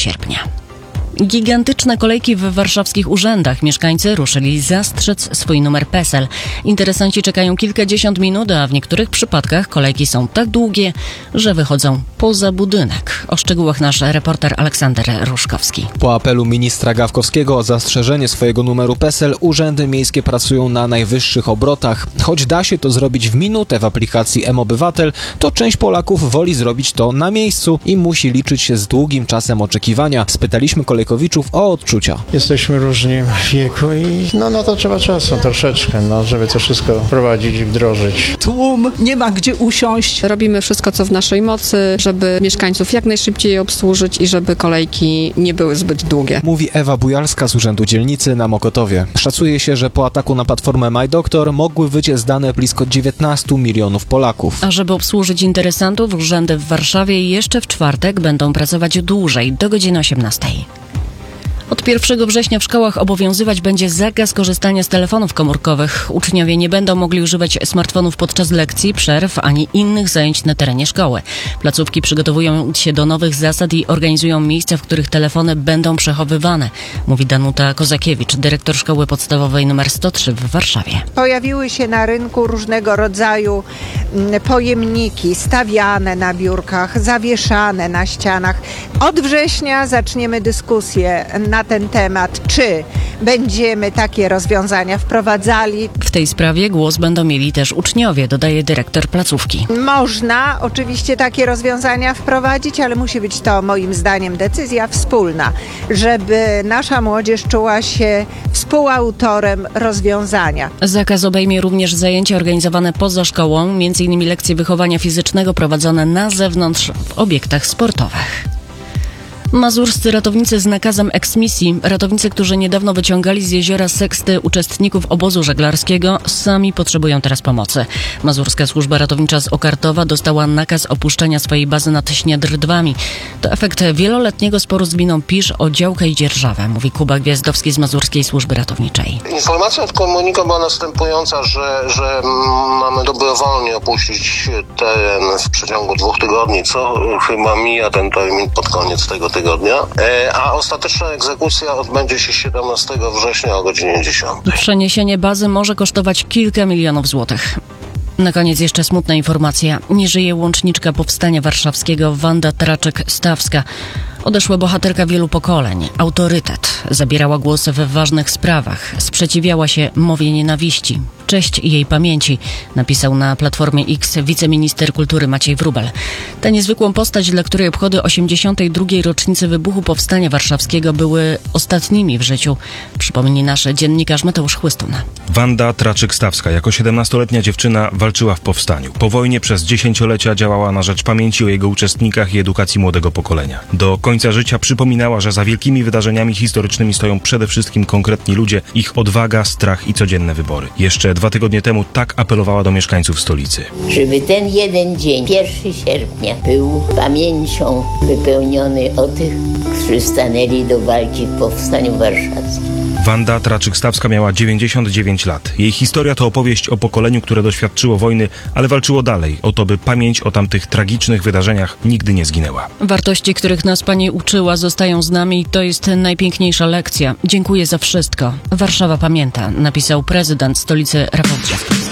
sierpnia. Gigantyczne kolejki w warszawskich urzędach. Mieszkańcy ruszyli zastrzec swój numer PESEL. Interesanci czekają kilkadziesiąt minut, a w niektórych przypadkach kolejki są tak długie, że wychodzą poza budynek. O szczegółach nasz reporter Aleksander Ruszkowski. Po apelu ministra Gawkowskiego o zastrzeżenie swojego numeru PESEL urzędy miejskie pracują na najwyższych obrotach. Choć da się to zrobić w minutę w aplikacji mObywatel, to część Polaków woli zrobić to na miejscu i musi liczyć się z długim czasem oczekiwania. Spytaliśmy kolejkowiczów o odczucia. Jesteśmy różni w wieku i to trzeba czasu troszeczkę, żeby to wszystko wprowadzić i wdrożyć. Tłum, nie ma gdzie usiąść. Robimy wszystko, co w naszej mocy, żeby mieszkańców jak najszybciej obsłużyć i żeby kolejki nie były zbyt długie. Mówi Ewa Bujalska z Urzędu Dzielnicy na Mokotowie. Szacuje się, że po ataku na platformę MyDoktor mogły wyciec dane blisko 19 milionów Polaków. A żeby obsłużyć interesantów, urzędy w Warszawie jeszcze w czwartek będą pracować dłużej, do godziny 18. Od 1 września w szkołach obowiązywać będzie zakaz korzystania z telefonów komórkowych. Uczniowie nie będą mogli używać smartfonów podczas lekcji, przerw ani innych zajęć na terenie szkoły. Placówki przygotowują się do nowych zasad i organizują miejsca, w których telefony będą przechowywane, mówi Danuta Kozakiewicz, dyrektor szkoły podstawowej nr 103 w Warszawie. Pojawiły się na rynku różnego rodzaju pojemniki stawiane na biurkach, zawieszane na ścianach. Od września zaczniemy dyskusję na ten temat, czy będziemy takie rozwiązania wprowadzali. W tej sprawie głos będą mieli też uczniowie, dodaje dyrektor placówki. Można oczywiście takie rozwiązania wprowadzić, ale musi być to moim zdaniem decyzja wspólna, żeby nasza młodzież czuła się współautorem rozwiązania. Zakaz obejmie również zajęcia organizowane poza szkołą, m.in. lekcje wychowania fizycznego prowadzone na zewnątrz w obiektach sportowych. Mazurscy ratownicy z nakazem eksmisji. Ratownicy, którzy niedawno wyciągali z jeziora Seksty uczestników obozu żeglarskiego, sami potrzebują teraz pomocy. Mazurska Służba Ratownicza z Okartowa dostała nakaz opuszczenia swojej bazy nad Śniadrdwami. To efekt wieloletniego sporu z gminą Pisz o działkę i dzierżawę, mówi Kuba Gwiazdowski z Mazurskiej Służby Ratowniczej. Informacja od komornika była następująca, że mamy dobrowolnie opuścić teren w przeciągu 2 tygodni, co chyba mija ten termin pod koniec tego tygodnia, a ostateczna egzekucja odbędzie się 17 września o godzinie 10. Przeniesienie bazy może kosztować kilka milionów złotych. Na koniec jeszcze smutna informacja. Nie żyje łączniczka Powstania Warszawskiego Wanda Traczyk-Stawska. Odeszła bohaterka wielu pokoleń. Autorytet. Zabierała głos w ważnych sprawach. Sprzeciwiała się mowie nienawiści. Cześć jej pamięci, napisał na Platformie X wiceminister kultury Maciej Wróbel. Tę niezwykłą postać, dla której obchody 82. rocznicy wybuchu Powstania Warszawskiego były ostatnimi w życiu, przypomni nasz dziennikarz Mateusz Chłystun. Wanda Traczyk-Stawska jako 17-letnia dziewczyna walczyła w powstaniu. Po wojnie przez dziesięciolecia działała na rzecz pamięci o jego uczestnikach i edukacji młodego pokolenia. Do końca życia przypominała, że za wielkimi wydarzeniami historycznymi stoją przede wszystkim konkretni ludzie, ich odwaga, strach i codzienne wybory. Jeszcze 2 tygodnie temu tak apelowała do mieszkańców stolicy. Żeby ten jeden dzień, 1 sierpnia, był pamięcią wypełniony o tych, którzy stanęli do walki w Powstaniu Warszawskim. Wanda Traczyk-Stawska miała 99 lat. Jej historia to opowieść o pokoleniu, które doświadczyło wojny, ale walczyło dalej, o to, by pamięć o tamtych tragicznych wydarzeniach nigdy nie zginęła. Wartości, których nas Pani uczyła, zostają z nami i to jest najpiękniejsza lekcja. Dziękuję za wszystko. Warszawa pamięta, napisał prezydent stolicy Rafał Trzaskowski.